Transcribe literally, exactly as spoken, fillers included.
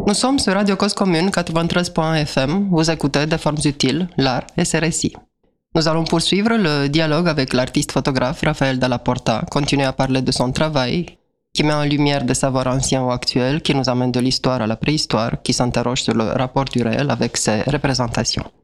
Nous sommes sur Radio Cause Commune quatre-vingt-treize point F M. Vous écoutez Des formes utiles, l'art et ses récits. Nous allons poursuivre le dialogue avec l'artiste photographe Raphaël Dalla Porta, continuer à parler de son travail, qui met en lumière des savoirs anciens ou actuels, qui nous amène de l'histoire à la préhistoire, qui s'interroge sur le rapport du réel avec ses représentations.